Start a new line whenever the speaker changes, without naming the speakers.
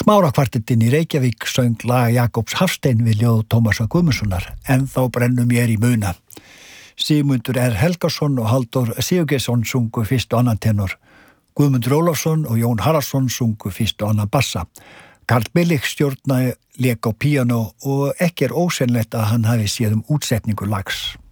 Smárakvartettinn í Reykjavík söng lag Jakobs Hafstein við ljóð Tómasar Guðmundssonar, En þá brennum mér í muna. Sigmundur R. Helgason og Halldór Sigurgeirsson sungu fyrst og annan tenor. Guðmundur Ólafsson og Jón Haraldsson sungu fyrst og annan bassa. Karl Billig stjórnaði lék á píanó og ekki ósennilegt að hann hafi séð útsetningu lags.